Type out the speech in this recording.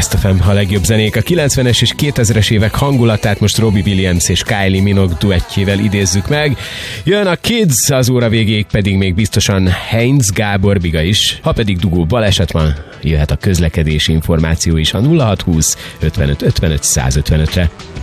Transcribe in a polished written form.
Best FM, a legjobb zenék. A 90-es és 2000-es évek hangulatát most Robbie Williams és Kylie Minogue duettjével idézzük meg. Jön a Kids, az óra végéig pedig még biztosan Heinz Gábor Biga is. Ha pedig dugó baleset van, jöhet a közlekedési információ is a 0620 55 55 155-re.